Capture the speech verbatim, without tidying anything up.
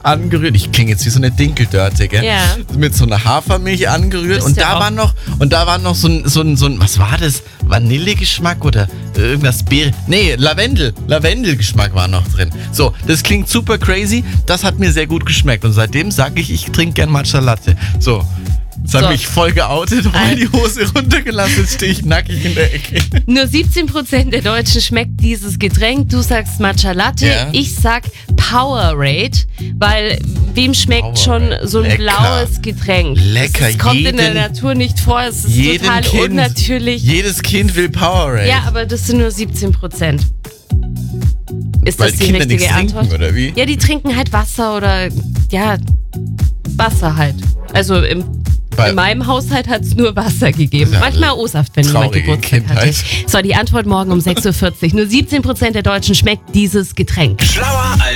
angerührt. Ich klinge jetzt wie so eine Dinkeldörte, gell? Ja. Mit so einer Hafermilch angerührt. Bist Und ja da auch. war noch, und da war noch so ein, so ein, so ein, was war das? Vanillegeschmack oder irgendwas Beere? Nee, Lavendel. Lavendelgeschmack war noch drin. So, das klingt super crazy. Das hat mir sehr gut geschmeckt. Und seitdem sage ich, ich trinke gern Matcha Latte. So. Jetzt habe So. ich voll geoutet, voll die Hose runtergelassen, jetzt stehe ich nackig in der Ecke. Nur siebzehn Prozent der Deutschen schmeckt dieses Getränk. Du sagst Matcha Latte, Ja. ich sag Powerade, weil wem schmeckt schon Powerade. so ein Lecker. blaues Getränk? Lecker, Es kommt in der jeden- Natur nicht vor, es ist Jedem total Kind, unnatürlich. Jedes Kind will Powerade. Ja, aber das sind nur siebzehn Prozent. Ist Weil das die die Kinder richtige nichts Antwort? trinken, oder wie? Ja, die trinken halt Wasser oder, ja, Wasser halt. Also im, Weil- in meinem Haushalt hat es nur Wasser gegeben. Ja, Manchmal O-Saft, wenn jemand traurige Geburtstag hatte. Kindheit. So, die Antwort morgen um sechs Uhr vierzig. Nur siebzehn Prozent der Deutschen schmeckt dieses Getränk. Schlauer als